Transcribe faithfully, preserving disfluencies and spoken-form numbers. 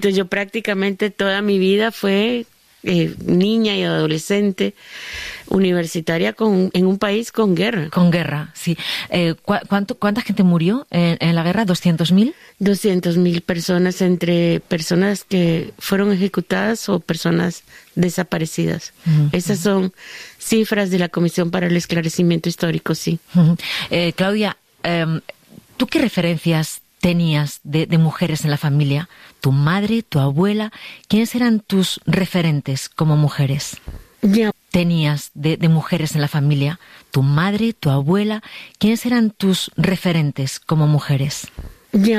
Entonces yo prácticamente toda mi vida fue eh, niña y adolescente universitaria con, en un país con guerra. Con guerra, sí. Eh, ¿cu cuánto, ¿Cuánta gente murió en, en la guerra? ¿doscientos mil? doscientos mil personas, entre personas que fueron ejecutadas o personas desaparecidas. Uh-huh. Esas son cifras de la Comisión para el Esclarecimiento Histórico, sí. Uh-huh. eh, Claudia, eh, ¿tú qué referencias tenías de, de mujeres en la familia? ¿Tu madre, tu abuela? ¿Quiénes eran tus referentes como mujeres? Yeah. ¿Tenías de, de mujeres en la familia? ¿Tu madre, tu abuela? ¿Quiénes eran tus referentes como mujeres?